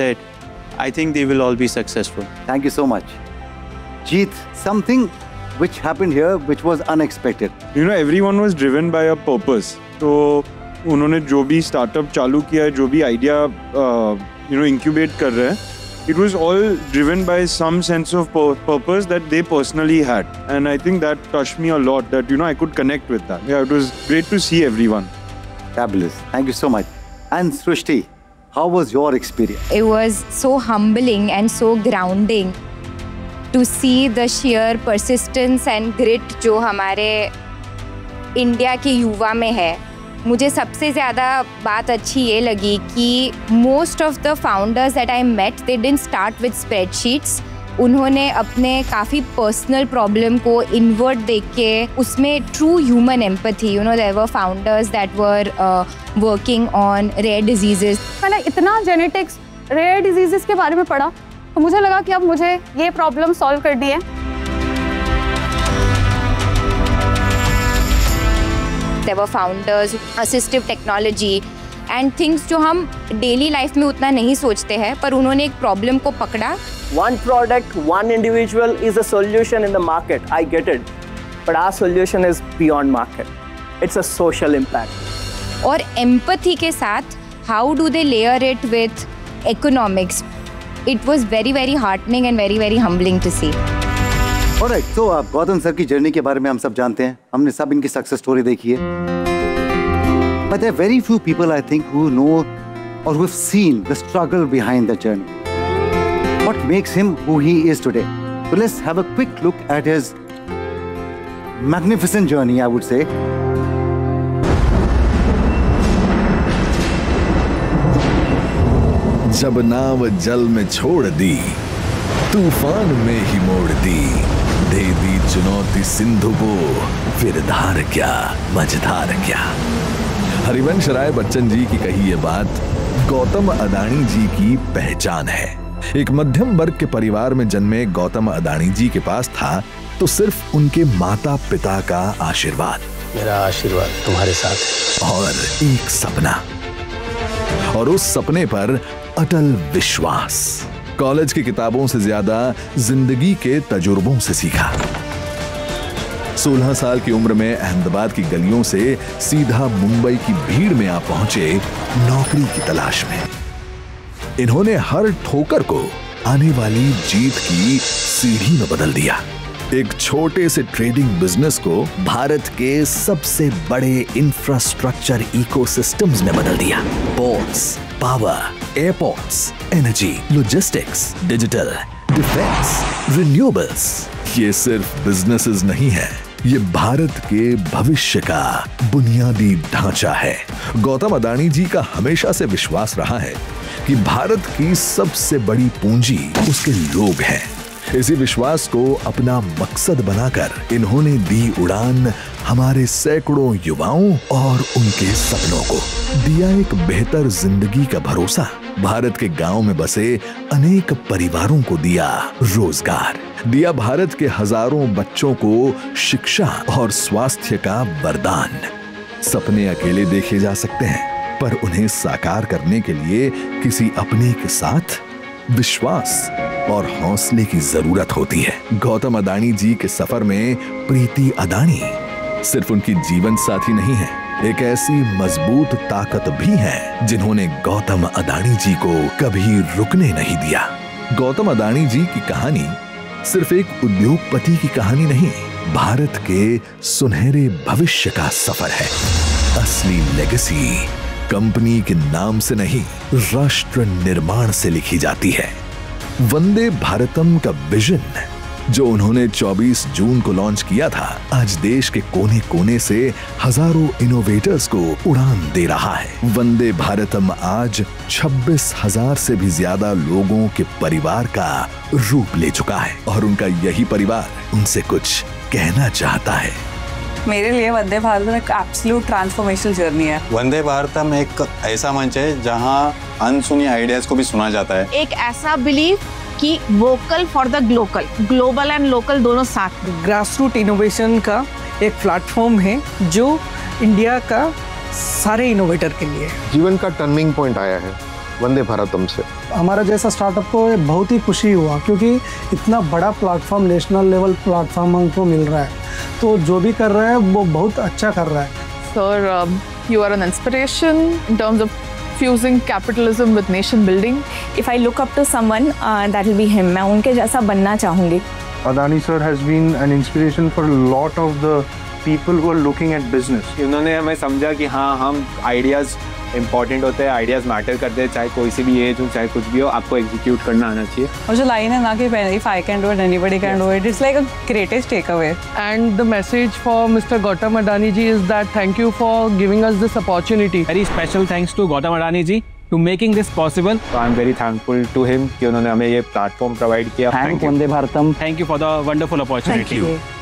mindset, I think they will all be successful. Thank you so much. Jeet, something which happened here which was unexpected. You know, everyone was driven by a purpose. तो उन्होंने जो भी startup चालू किया है, जो भी idea incubate कर रहे हैं, it was all driven by some sense of purpose that they personally had, and I think that touched me a lot. That I could connect with that. Yeah, it was great to see everyone. Fabulous. Thank you so much. And Srushti, how was your experience? It was so humbling and so grounding to see the sheer persistence and grit जो हमारे India के युवा में है. मुझे सबसे ज़्यादा बात अच्छी ये लगी कि most of the founders that I met, they didn't start with spreadsheets. उन्होंने अपने काफ़ी पर्सनल प्रॉब्लम को इन्वर्ट देख के उसमें true human empathy, there were founders that were working on rare diseases. मैंने इतना जेनेटिक्स, रेयर डिजीजेस के बारे में पढ़ा तो मुझे लगा कि अब मुझे ये प्रॉब्लम सॉल्व करनी है. There were founders, assistive technology and things जो हम डेली लाइफ में उतना नहीं सोचते हैं, पर उन्होंने एक प्रॉब्लम को पकड़ा. One product, one individual is a solution in the market. I get it, but our solution is beyond market. It's a social impact. और empathy के साथ how do they layer it with economics? It was very very heartening and very very humbling to see. Alright, so Gautam sir की journey के बारे में हम सब जानते हैं, हमने सब इनकी सक्सेस स्टोरी देखी है. But there are very few people, I think, who know or who have seen the struggle behind the journey. What makes him who he is today? So let's have a quick look at his magnificent journey, I would say. जब नाव जल में छोड़ दी, तूफान में ही मोड़ दी, दे दी चुनौती सिंधु को, फिर धार क्या मझधार क्या. हरिवंश राय बच्चन जी की कही ये बात गौतम अदानी जी की पहचान है. एक मध्यम वर्ग के परिवार में जन्मे गौतम अदानी जी के पास था तो सिर्फ उनके माता पिता का आशीर्वाद. मेरा आशीर्वाद तुम्हारे साथ है. और एक सपना, और उस सपने पर अटल विश्वास. कॉलेज की किताबों से ज्यादा जिंदगी के तजुर्बों से सीखा. 16 साल की उम्र में अहमदाबाद की गलियों से सीधा मुंबई की भीड़ में आ पहुंचे नौकरी की तलाश में. इन्होंने हर ठोकर को आने वाली जीत की सीढ़ी में बदल दिया. एक छोटे से ट्रेडिंग बिजनेस को भारत के सबसे बड़े इंफ्रास्ट्रक्चर इकोसिस्टम्स में बदल दिया. Ports, power, airports, energy, logistics, digital, defence, renewables. ये सिर्फ बिजनेसेस नहीं है, ये भारत के भविष्य का बुनियादी ढांचा है. गौतम अदानी जी का हमेशा से विश्वास रहा है कि भारत की सबसे बड़ी पूंजी उसके लोग हैं. इसी विश्वास को अपना मकसद बनाकर इन्होंने दी उड़ान हमारे सैकड़ों युवाओं और उनके सपनों को. दिया एक बेहतर जिंदगी का भरोसा. भारत के गांव में बसे अनेक परिवारों को दिया रोजगार. दिया भारत के हजारों बच्चों को शिक्षा और स्वास्थ्य का वरदान. सपने अकेले देखे जा सकते हैं, पर उन्हें साकार करने के लिए किसी अपने के साथ विश्वास और हौसले की जरूरत होती है. गौतम अदानी जी के सफर में प्रीति अदानी सिर्फ उनकी जीवन साथी नहीं है, एक ऐसी मजबूत ताकत भी है जिन्होंने गौतम अदानी जी को कभी रुकने नहीं दिया. गौतम अदानी जी की कहानी सिर्फ एक उद्योगपति की कहानी नहीं, भारत के सुनहरे भविष्य का सफर है. असली लेगेसी कंपनी के नाम से नहीं, राष्ट्र निर्माण से लिखी जाती है. वंदे भारतम का विजन जो उन्होंने 24 जून को लॉन्च किया था, आज देश के कोने कोने से हजारों इनोवेटर्स को उड़ान दे रहा है. वंदे भारतम आज 26,000 से भी ज्यादा लोगों के परिवार का रूप ले चुका है, और उनका यही परिवार उनसे कुछ कहना चाहता है. मेरे लिए वंदे भारतम एक एब्सोल्यूट ट्रांसफॉर्मेशनल जर्नी है. वंदे भारतम एक ऐसा मंच है जहां अनसुनी आइडियाज को भी सुना जाता है. एक ऐसा बिलीफ कि vocal for the global, global and local दोनों साथ. ग्रासरूट इनोवेशन का एक प्लेटफॉर्म है जो इंडिया का सारे इनोवेटर के लिए जीवन का टर्निंग पॉइंट आया है वंदे भारतम से. हमारा जैसा स्टार्टअप को ये बहुत ही खुशी हुआ, क्योंकि इतना बड़ा प्लेटफॉर्म, नेशनल लेवल प्लेटफॉर्म हमको मिल रहा है, तो जो भी कर रहा है वो बहुत अच्छा कर रहा है। Sir, you are an inspiration in terms of fusing capitalism with nation building. If I look up to someone, that will be him. मैं उनके जैसा बनना चाहूँगी। Adani sir has been an inspiration for a lot of the people who are looking at business. इन्होंने हमें समझा कि हाँ, हम आइडियाज़ इम्पॉर्टेंट होते हैं, आइडियाज़ मैटर करते हैं, चाहे कोई सी भी एज हो, चाहे कुछ भी हो, आपको एग्जीक्यूट करना आना चाहिए। और जो लाइन है ना कि if I can do it, anybody can do it. It's like a greatest takeaway. And the message for Mr. Gautam Adani ji is that thank you for giving us this opportunity. Very special thanks to Gautam Adani ji to making this possible. So I'm very thankful to him कि उन्होंने हमें ये platform provide किया। Thank you Vande Bharatam. Thank you for the wonderful opportunity. Thank you.